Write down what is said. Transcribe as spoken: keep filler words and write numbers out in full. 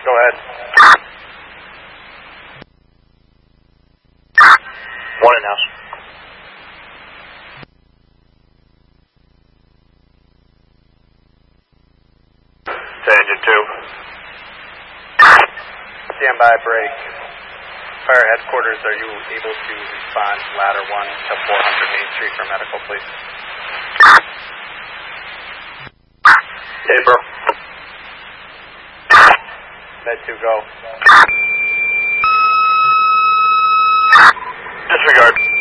Go ahead. One in-house. To engine two. Stand by, break. Fire headquarters, are you able to respond ladder one to four hundred Main Street for medical, please? Hey, bro. Med two, go. Disregard.